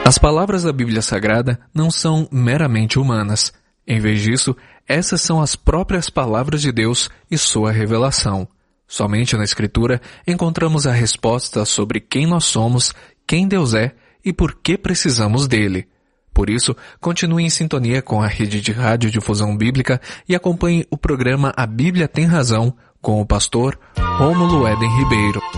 As palavras da Bíblia Sagrada não são meramente humanas. Em vez disso, essas são as próprias palavras de Deus e sua revelação. Somente na Escritura encontramos a resposta sobre quem nós somos, quem Deus é e por que precisamos dele. Por isso, continue em sintonia com a rede de radiodifusão bíblica e acompanhe o programa A Bíblia Tem Razão com o pastor Rômulo Éden Ribeiro.